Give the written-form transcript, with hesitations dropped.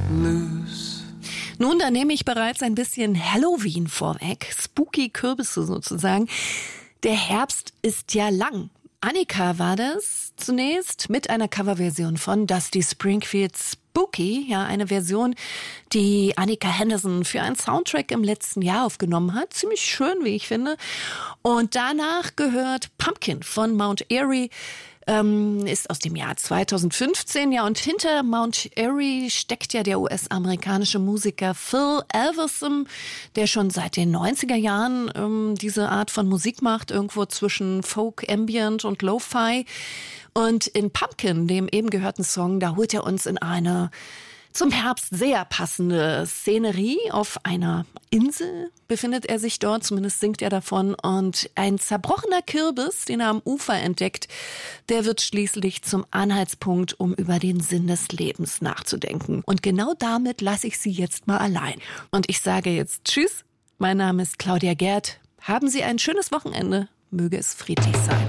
loose. Nun, da nehme ich bereits ein bisschen Halloween vorweg, spooky Kürbisse sozusagen. Der Herbst ist ja lang. Annika war das zunächst mit einer Coverversion von Dusty Springfields Spooky, ja, eine Version, die Annika Henderson für einen Soundtrack im letzten Jahr aufgenommen hat. Ziemlich schön, wie ich finde. Und danach gehört Pumpkin von Mount Airy, ist aus dem Jahr 2015, ja, und hinter Mount Airy steckt ja der US-amerikanische Musiker Phil Elveson, der schon seit den 90er Jahren diese Art von Musik macht, irgendwo zwischen Folk, Ambient und Lo-Fi. Und in Pumpkin, dem eben gehörten Song, da holt er uns in eine zum Herbst sehr passende Szenerie. Auf einer Insel befindet er sich dort, zumindest singt er davon. Und ein zerbrochener Kürbis, den er am Ufer entdeckt, der wird schließlich zum Anhaltspunkt, um über den Sinn des Lebens nachzudenken. Und genau damit lasse ich Sie jetzt mal allein. Und ich sage jetzt Tschüss, mein Name ist Claudia Gerd. Haben Sie ein schönes Wochenende. Möge es friedlich sein.